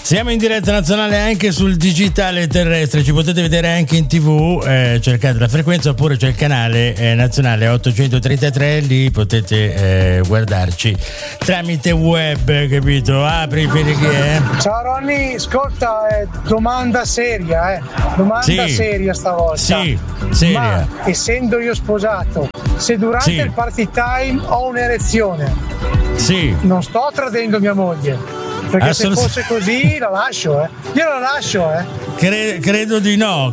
Siamo in diretta nazionale anche sul digitale terrestre, ci potete vedere anche in TV, cercate la frequenza oppure c'è il canale nazionale 833, lì potete guardarci tramite web, capito? Apri Felice. Ciao Ronny, ascolta, domanda seria, seria stavolta. Sì, seria. Ma essendo io sposato, se durante il party time ho un'erezione, non sto tradendo mia moglie? Perché se fosse così la lascio, io la lascio, Credo di no,